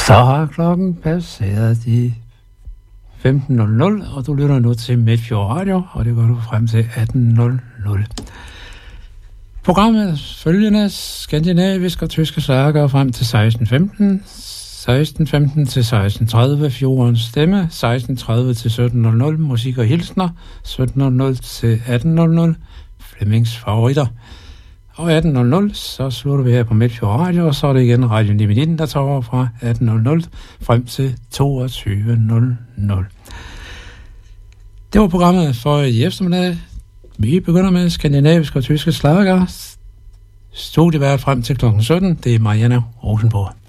Så har klokken passeret de 15.00, og du lytter nu til Midtfjord Radio, og det går du frem til 18.00. Programmet er følgende: skandinavisk og tyske slager frem til 16.15, 16.15 til 16.30 Fjordens Stemme, 16.30 til 17.00 Musik og Hilsner, 17.00 til 18.00 Flemmings Favoritter. Og 18.00, så slutter vi her på Midtfjord Radio, og så er det igen Radio Nibidin, der tager over fra 18.00 frem til 22.00. Det var programmet for i eftermiddag. Vi begynder med skandinavisk og tyske slager. Studievært frem til kl. 17. Det er Marianne Rosenborg.